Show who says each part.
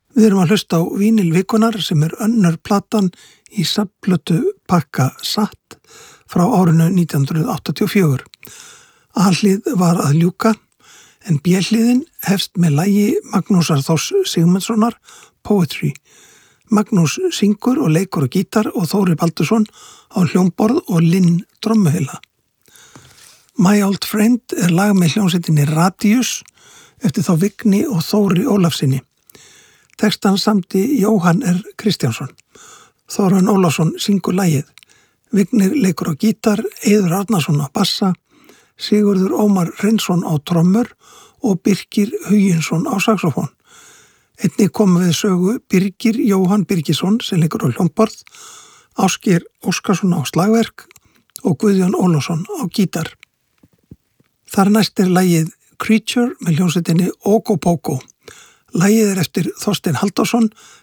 Speaker 1: Við erum að hlusta á Vínil vikunar sem önnur platan í safnplötu pakka Satt frá árinu 1984. A-hlið var að ljúka en B-hliðin hefst með lagi Magnúsar Þórs Sigmundssonar Poetry. Magnús syngur og leikur á gítar og Þóri Baldursson á hljómborð og Linn trommuheila. My Old Friend lag með hljómsveitinni Radius eftir þá Vigni og Þóri Ólafsinni. Textan samdi Jóhann R. Kristjánsson. Þórarinn Ólafsson syngur lagið. Vignir leikur á gítar, Eiður Arnarsson á bassa, Sigurður Ómar Reynsson á trommur og Birkir Huginsson á saxofón. Einnig komum við sögu Birgir Jóhann Birgisson sem leikur á hljómborð, Ásgeir Óskarsson á slagverk og Guðjón Ólafsson á gítar. Þar næst lagið Creature með hljómsveitinni Okopoko. Lagið eftir Þorstein Halldórsson